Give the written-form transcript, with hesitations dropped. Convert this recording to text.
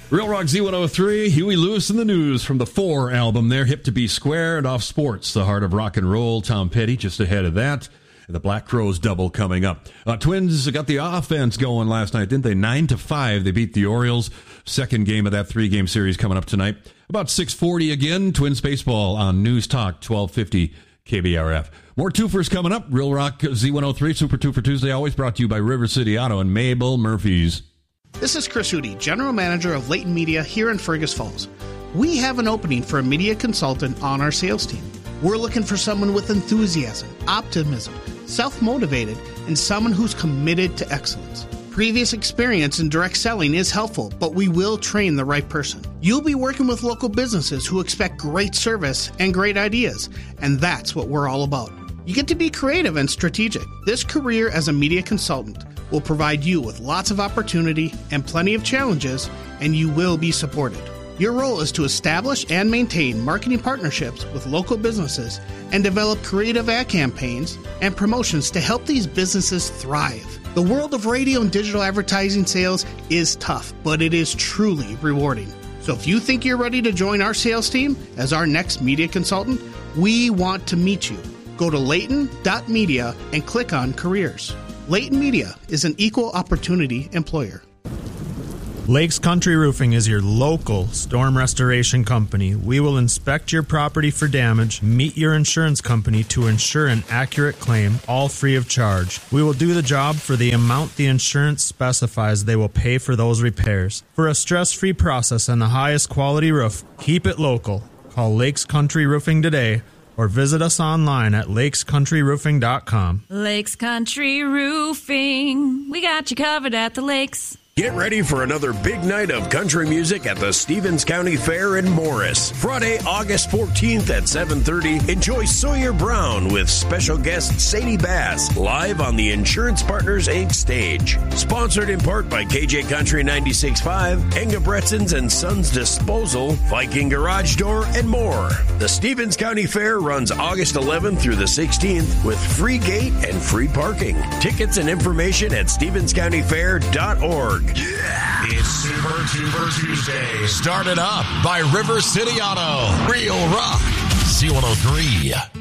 Real Rock Z103, Huey Lewis and the News from the 4 album there, Hip to Be Square, and Off Sports, the heart of rock and roll. Tom Petty just ahead of that. And the Black Crowes double coming up. Twins got the offense going last night, didn't they? 9-5. They beat the Orioles. Second game of that 3-game series coming up tonight. About 6:40 again, Twins baseball on News Talk, 1250 KBRF. More twofers coming up. Real Rock Z103, Super Two for Tuesday, always brought to you by River City Auto and Mabel Murphy's. This is Chris Hootie, General Manager of Leighton Media here in Fergus Falls. We have an opening for a media consultant on our sales team. We're looking for someone with enthusiasm, optimism, self-motivated, and someone who's committed to excellence. Previous experience in direct selling is helpful, but we will train the right person. You'll be working with local businesses who expect great service and great ideas, and that's what we're all about. You get to be creative and strategic. This career as a media consultant will provide you with lots of opportunity and plenty of challenges, and you will be supported. Your role is to establish and maintain marketing partnerships with local businesses and develop creative ad campaigns and promotions to help these businesses thrive. The world of radio and digital advertising sales is tough, but it is truly rewarding. So if you think you're ready to join our sales team as our next media consultant, we want to meet you. Go to Leighton.media and click on Careers. Leighton Media is an equal opportunity employer. Lakes Country Roofing is your local storm restoration company. We will inspect your property for damage, meet your insurance company to ensure an accurate claim, all free of charge. We will do the job for the amount the insurance specifies they will pay for those repairs. For a stress-free process and the highest quality roof, keep it local. Call Lakes Country Roofing today or visit us online at lakescountryroofing.com. Lakes Country Roofing. We got you covered at the lakes. Get ready for another big night of country music at the Stevens County Fair in Morris. Friday, August 14th at 7:30, enjoy Sawyer Brown with special guest Sadie Bass live on the Insurance Partners Inc. stage. Sponsored in part by KJ Country 96.5, Enga Bretsons and Sons Disposal, Viking Garage Door, and more. The Stevens County Fair runs August 11th through the 16th with free gate and free parking. Tickets and information at StevensCountyFair.org. Yeah! It's Super Tuber Tuesday. Started up by River City Auto. Real Rock. Z103.